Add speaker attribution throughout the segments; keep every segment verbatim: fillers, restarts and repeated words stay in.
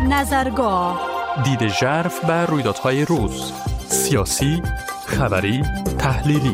Speaker 1: نظرگاه،
Speaker 2: دید ژرف بر رویدادهای روز، سیاسی، خبری، تحلیلی.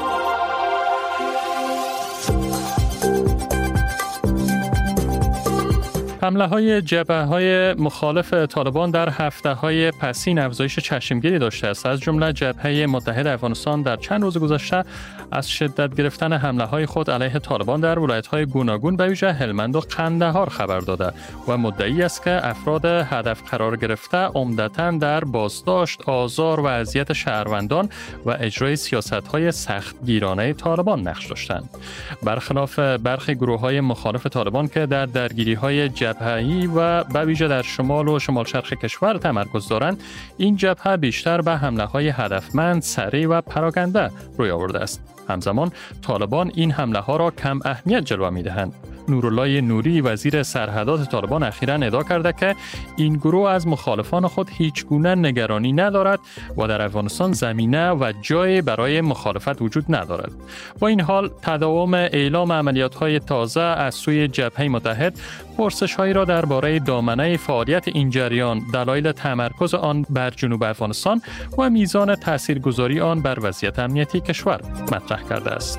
Speaker 2: حمله‌های جبهه‌های مخالف طالبان در هفته‌های پسین افزایش چشمگیری داشته است. از جمله جبهه متحد افغانستان در چند روز گذشته از شدت گرفتن حمله‌های خود علیه طالبان در ولایت‌های گوناگون به ویژه هلمند و قندهار خبر داده و مدعی است که افراد هدف قرار گرفته عمدتاً در بازداشت، آزار و اذیت شهروندان و اجرای سیاست‌های سختگیرانه طالبان نقش داشتند. برخلاف برخی گروه‌های مخالف طالبان که در درگیری‌های جبهه‌ای و به ویژه در شمال و شمال شرق کشور تمرکز دارند، این جبهه بیشتر به حمله‌های هدفمند، سریع و پراکنده روی آورده است. همزمان طالبان این حمله‌ها را کم اهمیت جلوه می‌دهند. نورالله نوری وزیر سرحدات طالبان اخیراً ادعا کرده که این گروه از مخالفان خود هیچ گونه نگرانی ندارد و در افغانستان زمینه و جای برای مخالفت وجود ندارد. با این حال تداوم اعلام عملیات‌های تازه از سوی جبهه متحد پرسش‌هایی را درباره دامنه فعالیت این جریان، دلایل تمرکز آن بر جنوب افغانستان و میزان تاثیرگذاری آن بر وضعیت امنیتی کشور مطرح کرده است.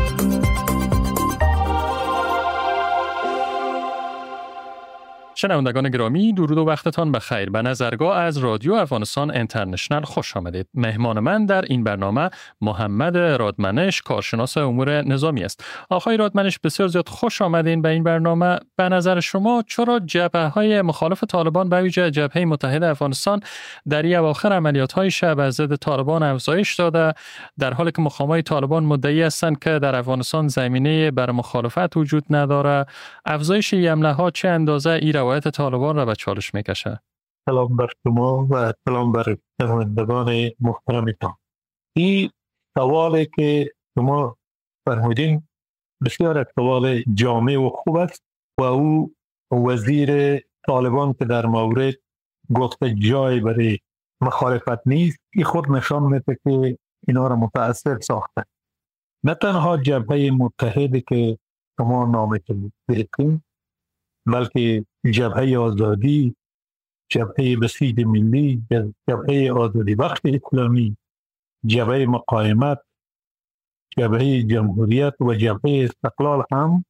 Speaker 2: شنوندگان گرامی، درود و وقتتان بخیر. به نظرگاه از رادیو افغانستان اینترنشنل خوش آمدید. مهمان من در این برنامه محمد رادمنش، کارشناس امور نظامی است. آقای رادمنش، بسیار زیاد خوش آمدین به این برنامه. به نظر شما چرا جبهه‌های مخالف طالبان به ویژه جبهه متحد افغانستان در این اواخر عملیات‌های شب از ضد طالبان افزایش داده، در حالی که مقامات طالبان مدعی هستند که در افغانستان زمینه بر مخالفت وجود نداره؟ افزایش این حمله‌ها چه اندازه این روایت طالبان را به چالش میکشه؟
Speaker 3: سلام بر شما و سلام بر شنوندگان محترمتان. این سوالی که شما فرمودین بسیار سوال جامع و خوب است و او وزیر طالبان که در مورد گفته جای برای مخالفت نیست، این خود نشان میده که اینا را متأثر ساخته. نه تنها جبهه متحد که شما نامش بردین، بلکه جبهه آزادی، جبهه بسیج ملی، جبهه آزادی بخش اسلامی، جبهه مقاومت، جبهه جمهوریت و جبهه استقلال هم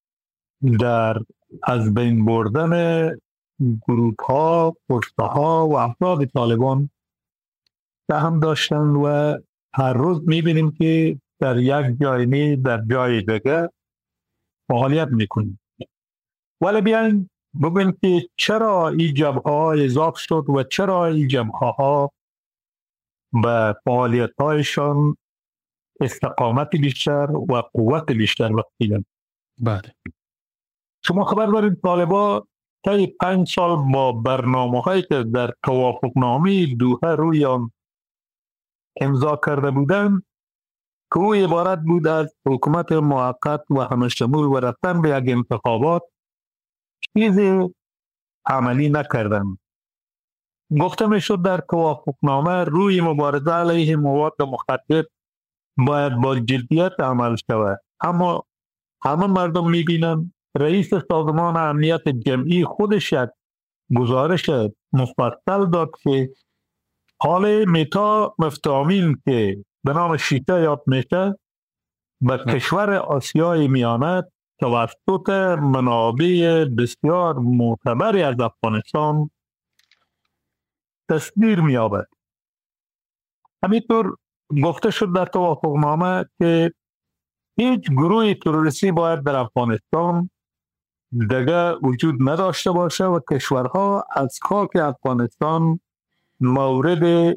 Speaker 3: در از بین بردن گروه ها، پشته ها و افراد طالبان سهم داشتن و هر روز میبینیم که در یک جای نه در جای دیگه فعالیت میکنیم. ولی بیاین ببینیم که چرا این جبهه ها اضافه شد و چرا این جبهه ها به فعالیت هایشان استقامت بیشتر و قوت بیشتر بخشیدن.
Speaker 2: بله.
Speaker 3: شما خبر دارید طالبان طی پنج سال با برنامه هایی که در توافقنامه دوحه روی آن امضا کرده بودند که او عبارت بود از حکومت موقت و همشمول و رفتن به یک انتخابات، چیزی عملی نکردن. گفته می شد در توافقنامه روی مبارزه علیه مواد مخدر باید با جدیت عمل شود، اما همه مردم می بینن رئیس سازمان امنیت جمعی خودش یک گزارش مفصل داد که حال میتا مفتامین که به نام شیطه یاد میشه به کشور آسیای میانه توسط منابع بسیار معتبری از افغانستان تصدیر می‌یابد. همینطور گفته شد در توافقنامه که هیچ گروه تروریستی باید در افغانستان دیگه وجود نداشته باشه و کشورها از خاک افغانستان مورد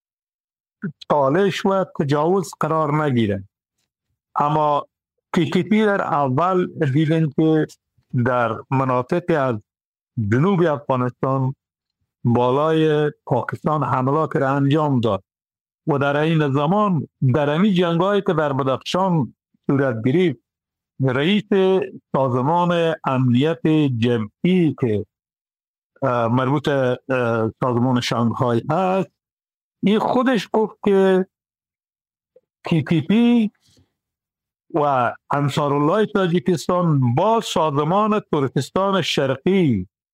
Speaker 3: چالش و تجاوز قرار نگیره. اما تی تی پی در اول دیدن که در مناطق از جنوب افغانستان بالای پاکستان حملات را انجام داد و در این زمان در این جنگایی که در بدخشان صورت گرفت، رئیس سازمان امنیت جمعی که مربوط سازمان شانگهای هست، این خودش گفت که تی تی پی و انصارالله تاجیکستان با سازمان ترکستان شرقی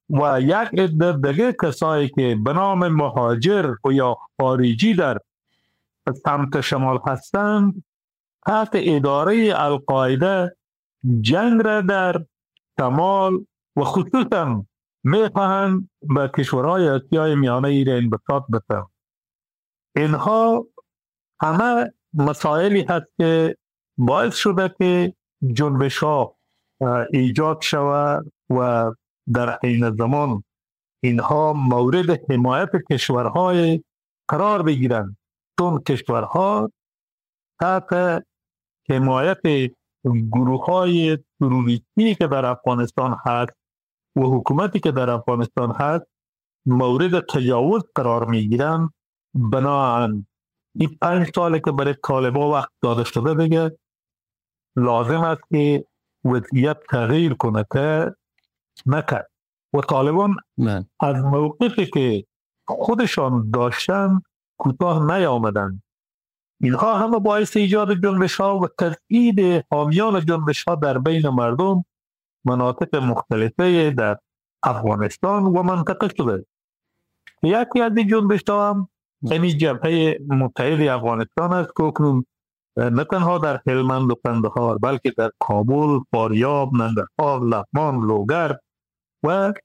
Speaker 3: و یک عده دیگه کسایی که به نام مهاجر و یا خارجی در سمت شمال هستند تحت اداره القاعده جنگ را در شمال و خصوصا میخواهند به کشورهای آسیای میانه ای را انبساط بدن. اینها همه مسائلی هست که باعث شده که جنبش ها ایجاد شود و در این زمان اینها مورد حمایت کشورهای قرار بگیرند، چون کشورها تحت حمایت گروه های تروریستی که در افغانستان هست و حکومتی که در افغانستان هست مورد تجاوز قرار می گیرند. بنابراین این پنج ساله که برای طالبان وقت داده شده دیگه لازم است که وضعیت تغییر کنه که نکرد و طالبان من. از موقفی که خودشان داشتن کوتاه نیامدن. اینها همه باعث ایجاد جنبش ها و تضعیف حامیان جنبش ها در بین مردم مناطق مختلفه در افغانستان و منطقه شده. یکی از این جنبش ها هم یعنی جبهه متحد افغانستان است که اکنون نه تنها در هلمند و قندهار بلکه در کابل، فاریاب، ننگرهار، لغمان، لوگر و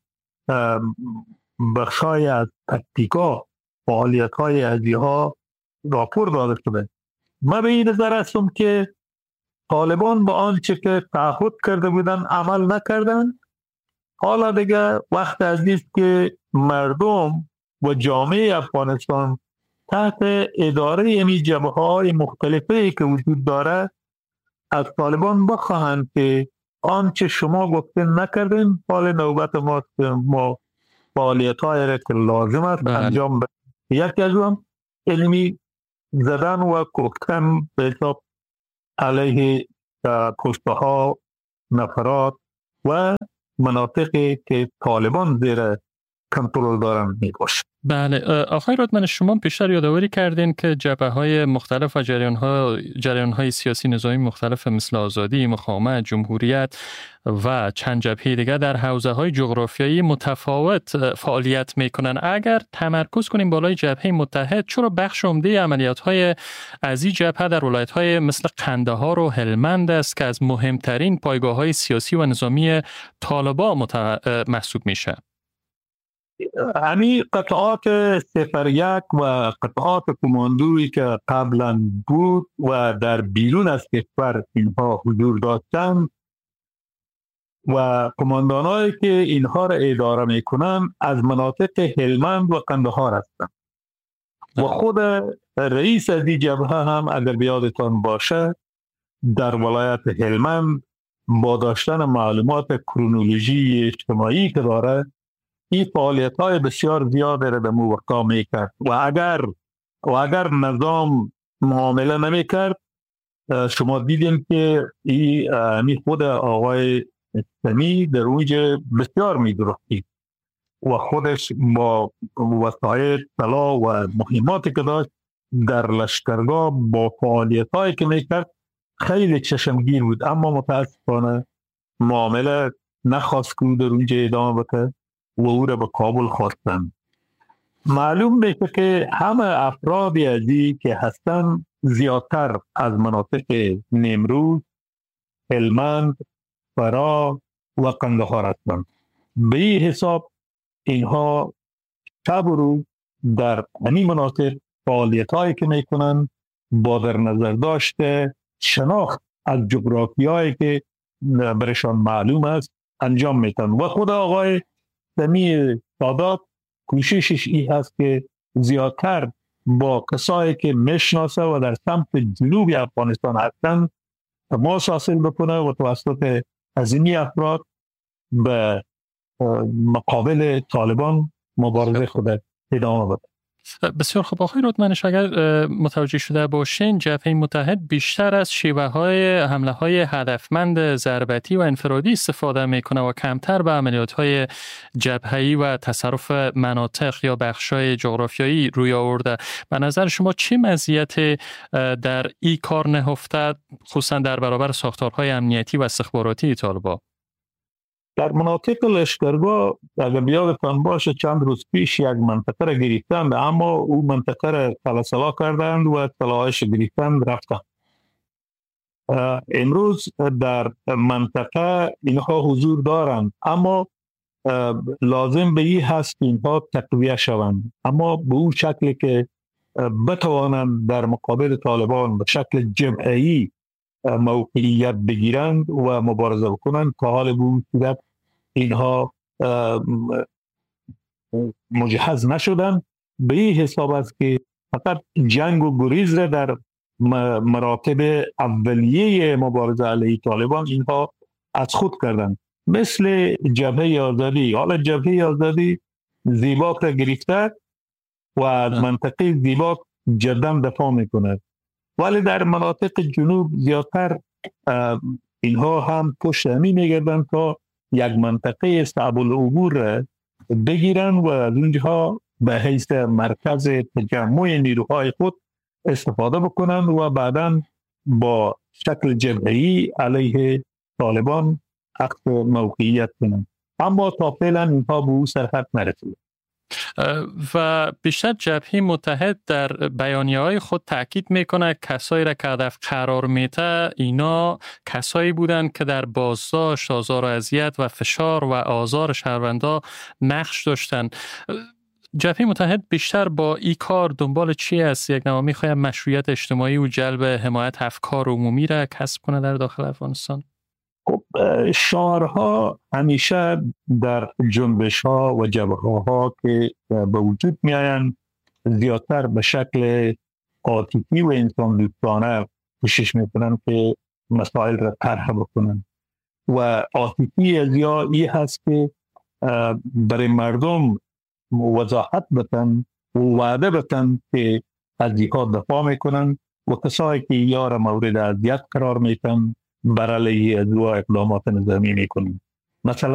Speaker 3: بخشای از تکتیکا فعالیت های ازیها راپور داده شده. من به این نظر هستم که طالبان با آنچه که تعهد کرده بودن عمل نکردن. حالا دیگه وقت عزیز که مردم و جامعه افغانستان تحت اداره این جبهه های مختلفه که وجود داره از طالبان بخواهند که آنچه شما گفتین نکردین، حال نوبت ما ما فعالیت های را که لازم است انجام بدیم. یکی از اون علمی زدن و کشتن به حساب علیه کشته ها نفرات و مناطقی که طالبان زیر کنترل دارن می باشه.
Speaker 2: بله آقای رودمن، شما بیشتر یادآوری کردین که جبهه‌های مختلف و جریان‌ها جریان‌های سیاسی نظامی مختلف مثل آزادی، مقاومت، جمهوریت و چند جبهه دیگر در حوزه‌های جغرافیایی متفاوت فعالیت می‌کنند. اگر تمرکز کنیم بالای جبهه متحد، چرا بخش عمده عملیات‌های از این جبهه در ولایت‌های مثل قندهار و هلمند است که از مهمترین پایگاه‌های سیاسی و نظامی طالبان محسوب میشه؟
Speaker 3: همین قطعات صفر یک و قطعات کماندویی که قبلا بود و در بیرون از کشور اینها حضور داشتند و کماندانایی که اینها را اداره میکنن از مناطق هلمند و قندهار هستند و خود رئیس از این جبهه هم اگر بیادتان باشه در ولایت هلمند با داشتن معلومات کرونولوژی اجتماعی که داره این فعالیت های بسیار زیاد را به موقع میکرد و اگر و اگر نظام معامله نمیکرد شما دیدین که این خود آقای سمی در اونجا بسیار میدرختی و خودش با وسایل طلا و مهماتی که داشت در لشکرگاه با فعالیت هایی که میکرد خیلی چشمگیر بود، اما متاسفانه معامله نخواست که در اونجا ادامه بده و او را به کابل خواستند. معلوم میشه که همه افرادی ازی که هستن زیادتر از مناطق نیمروز، هلمند، فرا و قندهار هستند. به این حساب اینها شب و روز در همین مناطق فعالیت هایی که میکنن با در نظر داشته شناخت از جغرافی هایی که برشان معلوم است انجام میتن و خود آقای سمی سادات کوششش این هست که زیادتر با کسایی که میشناسه و در سمت جنوب افغانستان هستند تماس حاصل بکنه و توسط از این افراد به مقابل طالبان مبارزه خود ادامه بده.
Speaker 2: بسیار خوب آقای رودمنش، اگر متوجه شده باشین جبهه متحد بیشتر از شیوه های حمله های هدفمند ضربتی و انفرادی استفاده میکنه و کمتر به عملیات های جبهه‌ای و تصرف مناطق یا بخشای جغرافیایی روی آورده. به نظر شما چه مزیت در این کار نهفته خصوصا در برابر ساختارهای امنیتی و استخباراتی طالبان؟
Speaker 3: در مناطق لشکرگاه اگر بیادتان باشه چند روز پیش یک منطقه را گرفتند، اما او منطقه را تلاسلا کردند و طلایش گرفتند رفتند. امروز در منطقه اینها حضور دارند، اما لازم به این هست که اینها تقویه شوند، اما به اون شکلی که بتوانند در مقابل طالبان به شکل جمعی موقعیت بگیرند و مبارزه بکنند. تا حال به اون صورت اینها مجهز نشدند. به این حساب است که فقط جنگ و گریز را در مراتب اولیه مبارزه علیه طالبان اینها از خود کردند. مثل جبهه آزادی، حالا جبهه آزادی زیباک را گرفته و از منطقه زیباک جدا دفاع میکنه، ولی در مناطق جنوب زیادتر اینها هم پشت همی میگردن تا یک منطقه صعب العبور را بگیرن و از اونجا به حیث مرکز تجمع نیروهای خود استفاده بکنن و بعداً با شکل جبهه‌ای علیه طالبان اخذ موقعیت کنن. اما تا فعلا اینها به او سرحد نرسید.
Speaker 2: و بیشتر جبهه متحد در بیانیه‌های خود تاکید میکنه کسایی را که هدف قرار میده اینا کسایی بودند که در بازداشت، آزار و اذیت و فشار و آزار شهروندا نقش داشتند. جبهه متحد بیشتر با این کار دنبال چی است؟ یک نوع میخواد مشروعیت اجتماعی و جلب حمایت افکار عمومی را کسب کنه در داخل افغانستان؟
Speaker 3: خب شعارها همیشه در جنبش ها و جبهه ها که به وجود می آیند زیادتر به شکل عاطفی و انسان دوستانه کوشش می کنند که مسائل را طرح بکنند و عاطفی از یا ای هست که برای مردم وضاحت بتن و وعده بتن که از جهاد دفاع میکنن و کسایی که یا را مورد اذیت قرار میتن بر علیه از او اقدامات نظامی میکنن. مثلا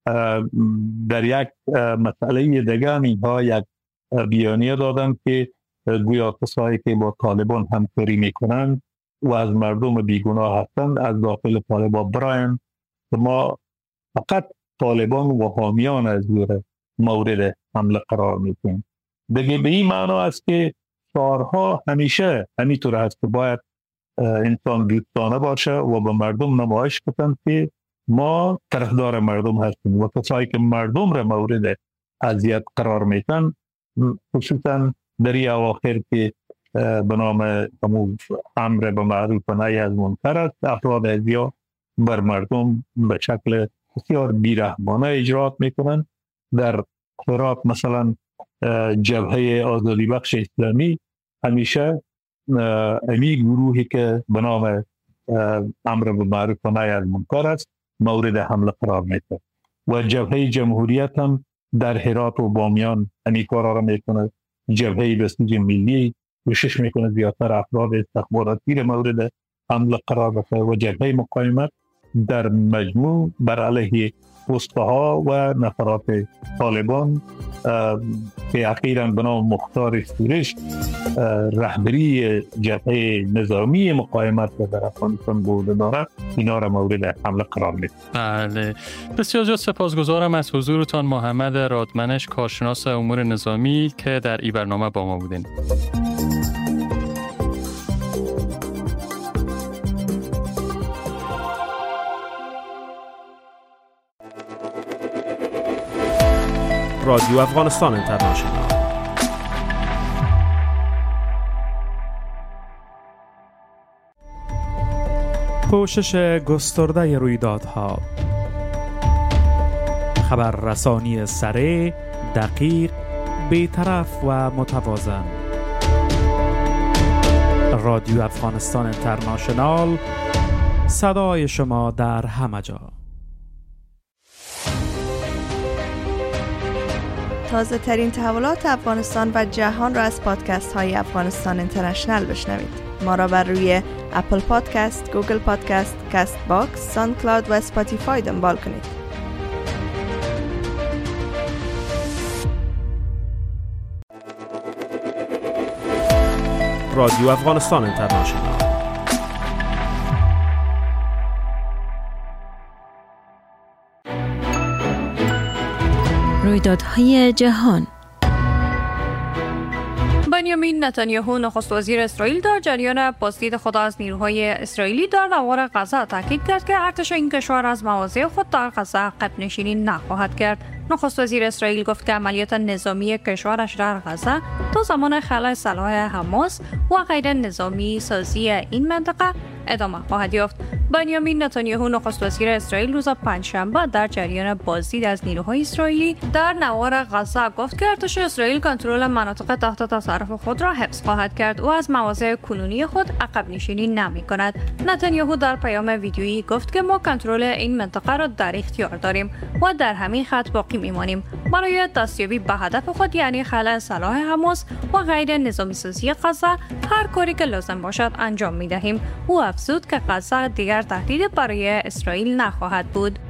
Speaker 3: در یک مسئله دیگه اینها یک بیانیه دادن که گویا کسایی که با طالبان همکاری میکنن و از مردم بیگناه هستند از داخل طالبان براین، ما فقط طالبان و حامیان از او مورد حمله قرار میکنیم. دیگه به این معنا است که شعارها همیشه همینطور است که باید انسان دوستانه باشه و به مردم نمایش کنند که ما طرفدار مردم هستیم و کسایی که مردم را مورد اذیت قرار میتن، خصوصا در این اواخر که به نام امر به معروف و نهی از منکر است، افراد ازیا بر مردم به شکل بسیار بیرحمانه اجرات میکنن. در هرات مثلا جبهه آزادی بخش اسلامی همیشه امی گروهی که به نام امر به معروف و نهی از منکر است مورد حمله قرار میده و جبهه جمهوریت هم در هرات و بامیان امی کارا را میکنه. جبهه بسیج ملی کوشش میکنه زیادتر افراد استخباراتی را مورد حمله قرار بده و جبهه مقاومت در مجموع بر علیه پست‌ها و نفرات طالبان که اخیراً به نام مختار سورش رهبری جبهه نظامی مقاومت در افغانستان بوده داره، اینا را مورد حمله قرار میده.
Speaker 2: بله، بسیار زیاد سپاسگزارم از حضورتان محمد رادمنش، کارشناس امور نظامی که در این برنامه با ما بودین.
Speaker 1: رادیو افغانستان اینترنشنال. پوشش گسترده رویدادها، خبررسانی سریع، دقیق، بی‌طرف و متوازن. رادیو افغانستان اینترنشنال، صدای شما در همه جا.
Speaker 4: تازه ترین تحولات افغانستان و جهان را از پادکست های افغانستان اینترنشنال بشنوید. ما را بر روی اپل پادکست، گوگل پادکست، کست باکس، ساوند کلاود و اسپاتیفای دنبال کنید.
Speaker 1: رادیو افغانستان اینترنشنال.
Speaker 5: رویدادهای جهان.
Speaker 6: بنیامین نتانیاهو نخست وزیر اسرائیل در جریان بازدید خود از نیروهای اسرائیلی در نوار غزه تاکید کرد که ارتش این کشور از مواضع خود در غزه عقب نشینی نخواهد کرد. نخست وزیر اسرائیل گفت که عملیات نظامی کشورش در غزه تا زمان خلع سلاح حماس و غیر نظامی سازی این منطقه ادامه خواهد یافت. بنیامین نتانیاهو نخست وزیر اسرائیل روز پنجشنبه در جریان بازدید از نیروهای اسرائیلی در نوار غزه گفت که ارتش اسرائیل کنترل مناطق تحت تصرف خود را حفظ خواهد کرد و از مواضع کنونی خود عقب نشینی نمی کند. نتانیاهو در پیام ویدیویی گفت که ما کنترل این منطقه را در اختیار داریم و در همین خط باقی میمانیم. برای دستیابی به هدف خود یعنی خلع سلاح حماس و غیر نظامی سازی غزه هر کاری که لازم باشد انجام می دهیم. او افزود که غزه دیگر تهدید برای اسرائیل نخواهد بود.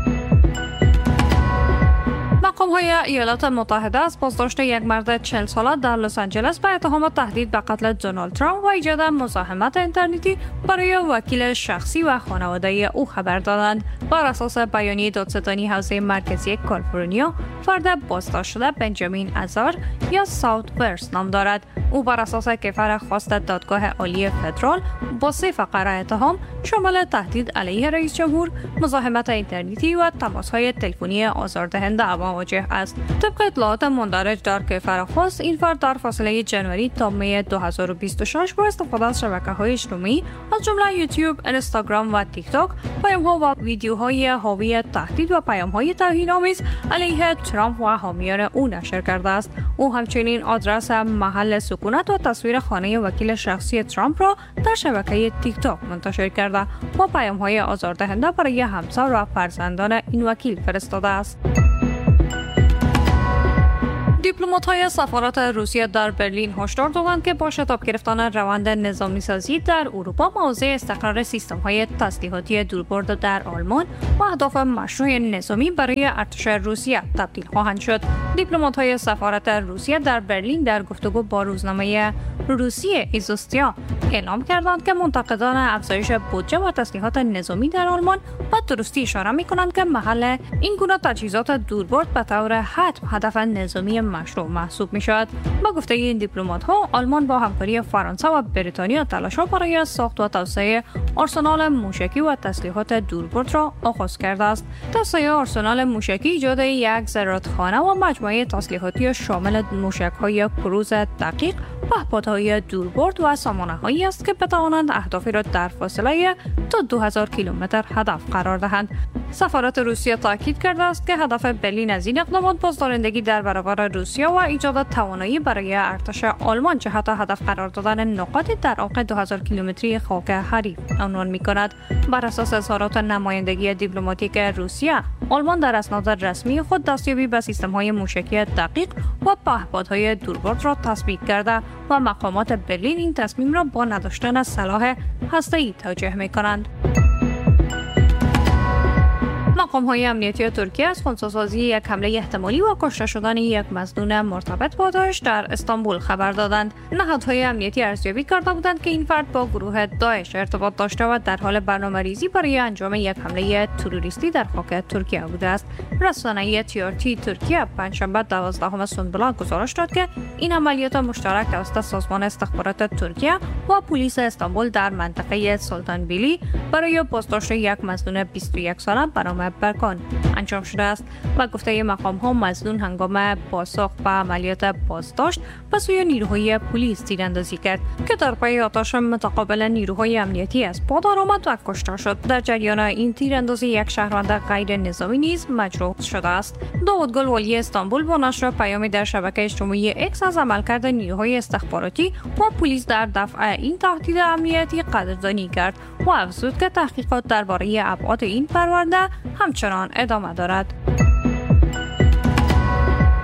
Speaker 6: مقام‌های ایالات متحده از بازداشت یک مرد چهل ساله در لس آنجلس به اتهام تهدید به قتل دونالد ترامپ و ایجاد مزاحمت اینترنتی برای وکیل شخصی و خانواده او خبر دادند. بر اساس بیانیه دادستانی حوزه مرکزی کالیفرنیا، فرد بازداشت شده بنجامین ازار یا ساوت ورس نام دارد. او بر اساس کیفر خواست دادگاه عالی فدرال با سه فقره اتهام شامل تهدید علیه رئیس جمهور، مزاحمت اینترنتی و تماس‌های تلفنی آزاردهنده مواجه است. طبق اطلاعات مندرج در کیفر خواست، این فرد در فاصله جنوری تا می دو هزار و بیست و شش با استفاده از شبکه‌های اجتماعی از جمله یوتیوب، اینستاگرام و تیک تاک پیام‌ها و ویدیوهای حاوی تهدید و پیام‌های توهین‌آمیز علیه ترامپ و حامیان او نشر کرده است. او همچنین آدرس محل سکونت و تصویر خانه وکیل شخصی ترامپ را در شبکه تیک تاک منتشر کرده و پیام‌های آزاردهنده برای همسر و فرزندان این وکیل فرستاده است. دیپلمات‌های سفارت روسیه در برلین هشدار دادند که با شتاب گرفتن روند نظامی سازی در اروپا موضع استقرار سیستم‌های تسلیحاتی دوربرد در آلمان و اهداف مشروع نظامی برای ارتش روسیه تبدیل خواهند شد. دیپلمات‌های سفارت روسیه در برلین در گفتگو با روزنامه روسیه ایزوستیا اعلام کردند که منتقدان افزایش بودجه و تسلیحات نظامی در آلمان به درستی اشاره می‌کنند که محل این گونه تجهیزات دوربرد به طور حتم هدف نظامی مشروع محسوب می‌شود. با گفته این دیپلمات‌ها، آلمان با همکاری فرانسه و بریتانیا تلاش‌ها برای ساخت و توسعه آرسنال موشکی و تسلیحات دوربرد را آغاز کرده است. توسعه آرسنال موشکی ایجاد یک زرادخانه و مجموعه تسلیحاتی شامل موشک‌های کروز دقیق، پهپادهای دوربرد و سامانه‌هایی است که بتوانند اهدافی را در فاصله تا دو هزار کیلومتر هدف قرار دهند. سفارت روسیه تاکید کرده است که هدف برلین از این اقدامات بازدارندگی در برابر روسیه و ایجاد توانایی برای ارتش آلمان جهت هدف قرار دادن نقاطی در عمق دو هزار کیلومتری خاک حریف عنوان می‌کند. بر اساس اظهارات نمایندگی دیپلماتیک روسیه، آلمان در اسناد رسمی خود دستیابی به سیستم‌های موشکی دقیق و پهپادهای دوربرد را تثبیت کرده و مقامات برلین این تصمیم را با نداشتن سلاح هسته‌ای توجیه می‌کنند. مقام‌های امنیتی ترکیه از خنثی‌سازی یک حمله احتمالی و کشته شدن یک مظنون مرتبط با داعش در استانبول خبر دادند. نهادهای امنیتی ارزیابی کرده بودند که این فرد با گروه داعش ارتباط داشته و در حال برنامه‌ریزی برای انجام یک حمله تروریستی در خاک ترکیه بوده است. رسانه تی آر تی ترکیه پنجشنبه دوازدهم سنبل گزارش داد که این عملیات مشترک توسط سازمان استخبارات ترکیه و پلیس استانبول در منطقه سلطان بیلی برای بازداشت یک مظنون بیست و یک ساله به نام برکان انجام شده است. و گفته مقام ها مظنون هنگام پاسخ به عملیات بازداشت به سوی نیروهای پلیس تیراندازی کرد که در پی آتش متقابل نیروهای امنیتی از پا درآمد و کشته شد. در جریان این تیراندازی یک شهروند غیر نظامی نیز مجروح شده است. داوود گل والی استانبول با نشر پیامی در شبکه اجتماعی اکس از عملکرد نیروهای استخباراتی و پلیس در دفع این تهدید امنیتی قدردانی کرد و افزود که تحقیقات درباره ابعاد این پرونده همچنان ادامه دارد.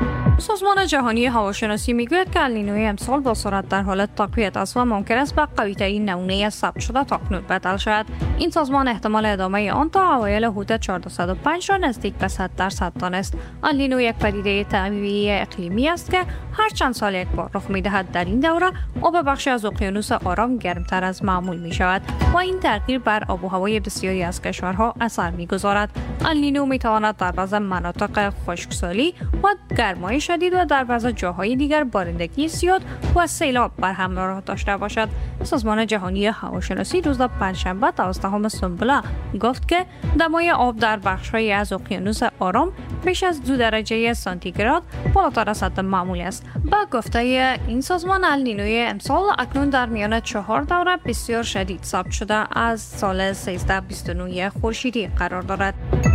Speaker 6: سازمان جهانی هواشناسی میگوید که النینوی امسال با سرعت در حال تقویت است و ممکن است به قوی‌ترین نمونه ثبت شده تاکنون بدل شود. این سازمان احتمال ادامه آن تا اوایل حدود چهارصد و پنج را نزدیک به صد درصد دانست. النینو یک پدیده طبیعی اقلیمی است که هر چند سال یک بار رخ می‌دهد. در این دوره آب بخشی از اقیانوس آرام گرمتر از معمول می‌شود و این تغییر بر آب و هوای بسیاری از کشورها اثر می‌گذارد. النینو می‌تواند در بعضی مناطق خشکسالی و گرمای شدید و در بعضی جاهای دیگر بارندگی زیاد و سیلاب بر همراه داشته باشد. سازمان جهانی هواشناسی روز پنجشنبه دوازدهم سنبله گفت که دمای آب در بخش‌هایی از اقیانوس آرام بیش از دو درجه سانتیگراد بالاتر از حد معمول است. با گفته این سازمان النینوی امسال اکنون در میان چهار دوره بسیار شدید ثبت شده از سال سیزده بیست و نه خورشیدی قرار دارد.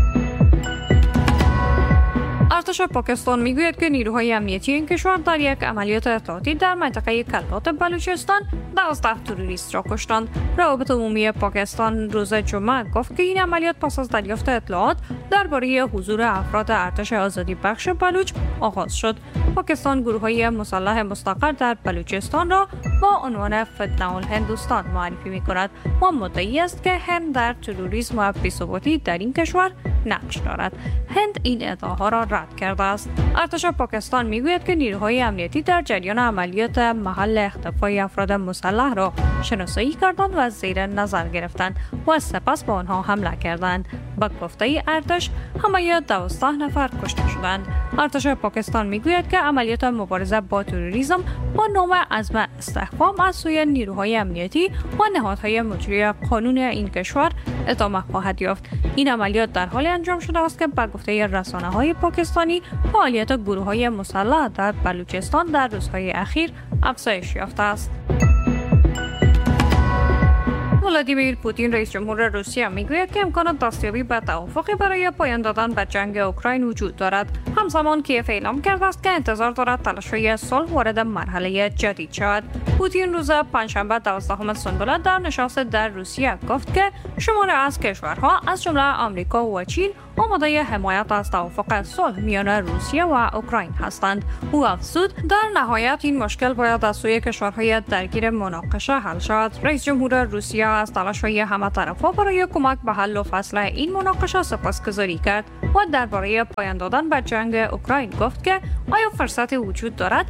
Speaker 6: ارتش پاکستان میگوید که نیروهای امنیتی این کشور در یک عملیات ارتباطی در منطقه کلات بلوچستان دوازده تروریست را کشتند. روابط عمومی پاکستان روز جمعه گفت که این عملیات پس از دریافت اطلاعات درباره حضور افراد ارتش آزادی بخش بلوچ آغاز شد. پاکستان گروه‌های مسلح مستقر در بلوچستان را با عنوان فتنه الهندوستان معرفی می‌کند و مدعی است که هند در تروریسم و بی‌ثباتی در این کشور نقش دارد. هند این ادعاها را رد کرده است. ارتش پاکستان میگوید که نیروهای امنیتی در جریان عملیات محل اختفای افراد مسلح را شناسایی کردند و زیر نظر گرفتند و سپس به آنها حمله کردند. با گفته ارتش همه دوازده نفر کشته شدند. ارتش پاکستان میگوید که عملیات مبارزه با تروریسم با نام عزم استحکام از سوی نیروهای امنیتی و نهادهای مجری قانون این کشور ادامه خواهد یافت. این عملیات در حال انجام شده است که با گفته رسانه‌های پاکستانی فعالیت گروه‌های مسلح در بلوچستان در روزهای اخیر افزایش یافته است. ولادیمیر پوتین رئیس جمهور روسیه میگوید که امکان دستیابی به توافقی برای پایان دادن به جنگ اوکراین وجود دارد. همزمان کیف اعلام کرده است که انتظار دارد تلاش‌های صلح وارد مرحله جدید شود. پوتین روز پنجشنبه دوازدهم سنبله در نشست در روسیه گفت که شماری از کشورها از جمله آمریکا و چین آماده حمایت از توافق صلح میان روسیه و اوکراین هستند. او افزود در نهایت این مشکل باید از سوی کشورهای درگیر مناقشه حل شود. رئیس جمهور روسیه از تلاش‌های همه طرف‌ها برای کمک به حل و فصل این مناقشه سپاسگزاری کرد و درباره پایان دادن به جنگ اوکراین گفت که آیا فرصتی وجود دارد؟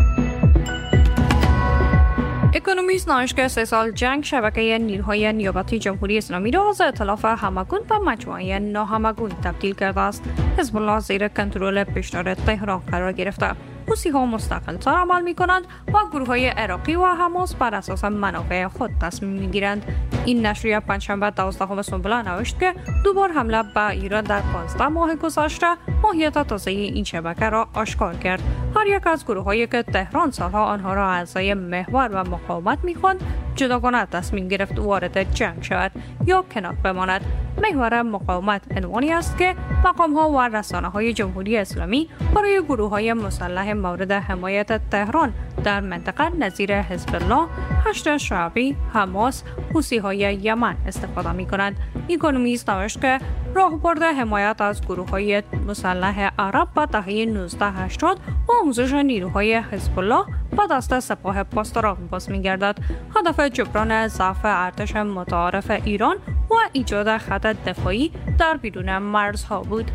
Speaker 6: اکونومیست نوشت که سه سال جنگ شبکه نیروهای نیابتی جمهوری اسلامی را از ائتلاف همگون به مجموعه ناهمگون تبدیل کرده است. حزب الله زیر کنترل پیشدار تهران قرار گرفته. حوثی‌ها مستقل‌تر عمل می‌کنند و گروه‌های عراقی و حماس بر اساس منافع خود تصمیم می‌گیرند. این نشریه پنجشنبه دوازدهم سنبله نوشت که دوبار حمله به ایران در پانزده ماه گذشته ماهیت تازه این شبکه را آشکار کرد. هر یک از گروه‌هایی که تهران سالها آنها را اعضای محور و مقاومت می‌خواند جداگانه تصمیم گرفت وارد جنگ شود یا کنار بماند. محور مقاومت عنوانی است که مقام‌ها و رسانه‌های جمهوری اسلامی برای گروه‌های مسلح مورد حمایت تهران در منطقه نظیر حزب الله، هشت شعبی، حماس، حوثی‌های یمن استفاده می‌کنند. اکونومیست نوشت که راهبرد حمایت از گروه‌های مسلح عرب به دهه نوزده هشتاد و آموزش نیروهای حزب الله به دست سپاه پاسداران باز می‌گردد. هدف جبران ضعف ارتش متعارف ایران و ایجاد خط دفاعی در بیرون مرزها بود.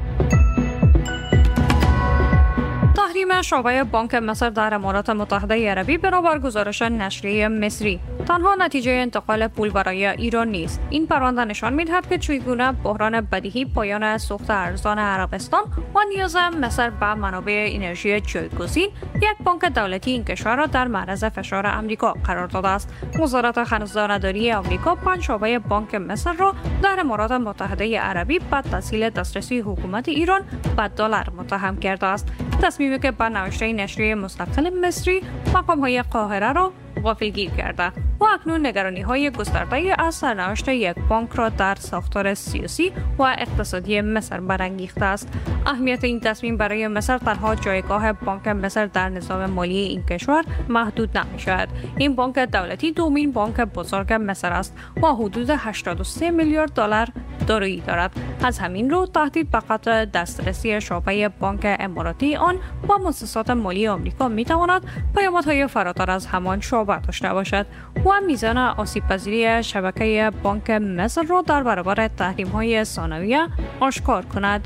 Speaker 6: تحریم شعبه بانک مصر در امارات متحده عربی بنابر گزارش نشریه مصری تنها نتیجه انتقال پول برای ایران نیست. این پرونده نشان می‌دهد که چگونه بحران بدیهی پایان سوخت ارزان عربستان و نیاز مصر به منابع انرژی جایگزین یک بانک دولتی این کشور را در معرض فشار آمریکا قرار داده است. وزارت خزانه‌داری آمریکا پنج شعبه بانک مصر را در امارات متحده عربی به تسهیل دسترسی حکومت ایران به دلار متهم کرده است. تصمیمی که به نوشته نشریه مستقل مصری مقام‌های قاهره را غافلگیر کرده و اکنون نگرانی‌های گسترده‌ای از سرنوشت یک بانک را در ساختار سیاسی و اقتصادی مصر برانگیخته است. اهمیت این تصمیم برای مصر تنها جایگاه بانک مصر در نظام مالی این کشور محدود نمی‌شود. این بانک دولتی دومین بانک بزرگ مصر است و حدود هشتاد و سه میلیارد دلار دارایی دارد. از همین رو تهدید به قطع دسترسی شعبه بانک اماراتی آن با مؤسسات مالی آمریکا می‌تواند پیامدهای فراتر از همان شعبه داشته باشد و میزان آسیب‌پذیری شبکه بانک مصر را در برابر تحریم‌های ثانویه آشکار کند.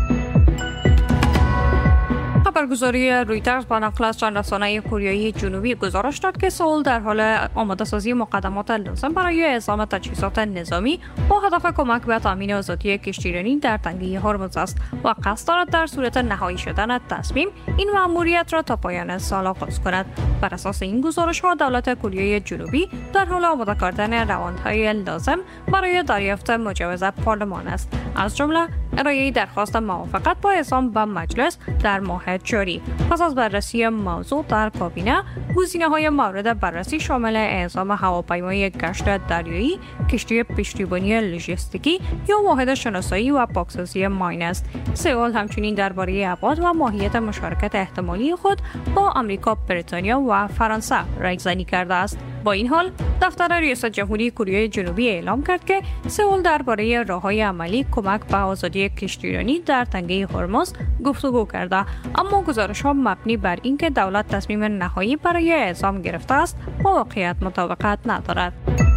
Speaker 6: خبرگزاری رویترز با نقل از چند رسانه کوریایی جنوبی گزارش داد که سئول در حال آماده سازی مقدمات لازم برای اعزام تجهیزات نظامی با هدف کمک به تامین آزادی کشتیرانی در تنگه هرمز است و قصد دارد در صورت نهایی شدن تصمیم این مأموریت را تا پایان سال آغاز کند. بر اساس این گزارش ها دولت کوریای جنوبی در حال آماده کردن روندهای لازم برای دریافت مجوز پارلمان است، از جمله ارائه درخواست موافقت با اعزام به مجلس در ماه جاری. پس از بررسی موضوع در کابینه، گزینه‌های مورد بررسی شامل اعزام هواپیمای گشت دریایی، کشتی پشتیبانی لوجستیکی یا واحد شناسایی و پاکسازی ماین است. سئول همچنین درباره ابعاد و ماهیت مشارکت احتمالی خود با آمریکا، بریتانیا و فرانسه رایزنی کرده است. با این حال، دفتر ریاست جمهوری کره جنوبی اعلام کرد که سئول درباره راه‌های عملی کمک به آزادی کشتیرانی در تنگه هرمز گفتگو کرده، اما گزارش‌ها مبنی بر اینکه دولت تصمیم نهایی برای اعزام گرفته است با واقعیت مطابقت ندارد.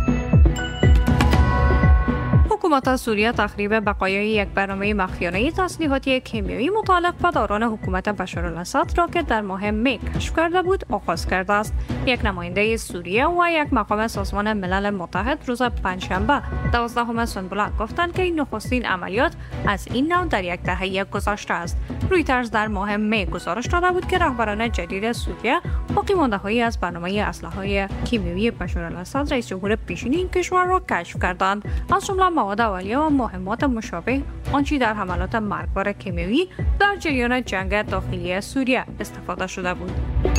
Speaker 6: حکومت سوریه تخریب بقایای یک برنامه مخفیانه تسلیحاتی کیمیایی متعلق به دوران حکومت بشارالاسد را که در ماه می کشف کرده بود آغاز کرده است. یک نماینده سوریه و یک مقام سازمان ملل متحد روز پنجشنبه دوازدهم سنبلند گفتند که این نخستین عملیات از این نوع در یک دهه گذشته است. رویترز در ماه می گزارش داده بود که رهبران جدید سوریه باقی مانده‌هایی از برنامه اسلحه‌های کیمیایی بشارالاسد رئیس جمهور پیشین این کشور را کشف کردند، از جمله مواد اولیه و مهمات مشابه آنچه در حملات مرگبار کیمیایی در جریان جنگ داخلی سوریه استفاده شده بود.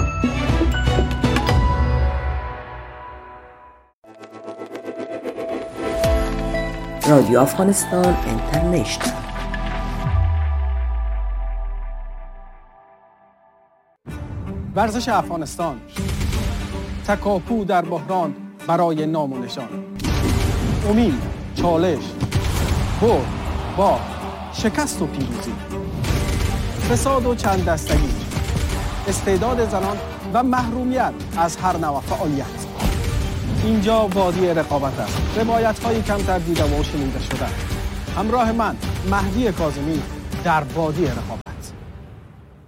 Speaker 5: رادیو افغانستان اینترنشنال.
Speaker 7: ورزش افغانستان، تکاپو در بحران برای نام و نشان، امید، چالش، برد، باخت، شکست و پیروزی، فساد و چند دستگی، استعداد زنان و محرومیت از هر نوع فعالیت. اینجا وادی رقابت است. روایت‌های کمتر دیده و شنیده شده. همراه من مهدی کاظمی در وادی رقابت.